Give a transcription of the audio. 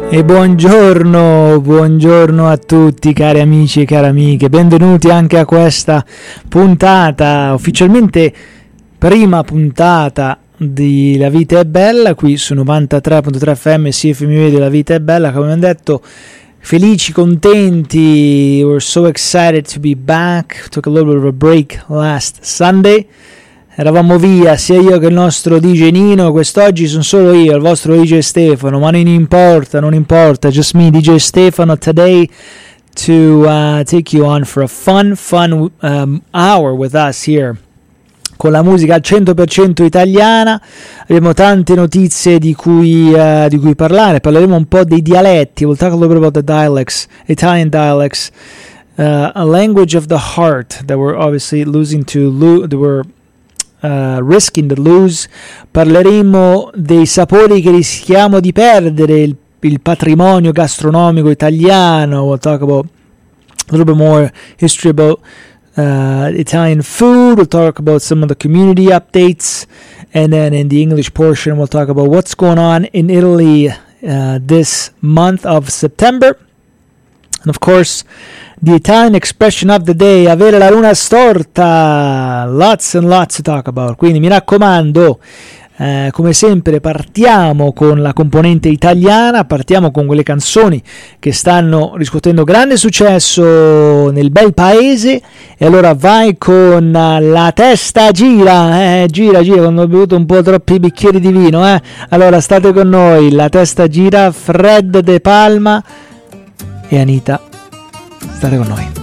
E buongiorno a tutti cari amici e cari amiche, benvenuti anche a questa puntata, ufficialmente prima puntata di La Vita è Bella, qui su 93.3 FM CFM Radio. La Vita è Bella, come abbiamo detto, felici, contenti, we're so excited to be back, took a little bit of a break last Sunday. Eravamo via sia io che il nostro DJ Nino, quest'oggi sono solo io, il vostro DJ Stefano, ma non importa, just me, DJ Stefano, today to take you on for a fun hour with us here, con la musica al 100% italiana. Abbiamo tante notizie di cui parlare, parleremo un po' dei dialetti, we'll talk a little bit about the dialects, Italian dialects, a language of the heart that we're obviously risking to lose. Parleremo dei sapori che rischiamo di perdere, il patrimonio gastronomico italiano. We'll talk about a little bit more history about Italian food. We'll talk about some of the community updates, and then in the English portion we'll talk about what's going on in Italy this month of September. And of course, the Italian expression of the day, avere la luna storta, lots and lots to talk about. Quindi mi raccomando, come sempre partiamo con la componente italiana, partiamo con quelle canzoni che stanno riscuotendo grande successo nel bel paese, e allora vai con La Testa Gira, gira, quando ho bevuto un po' troppi bicchieri di vino, allora state con noi, La Testa Gira, Fred De Palma e Anita, state con noi.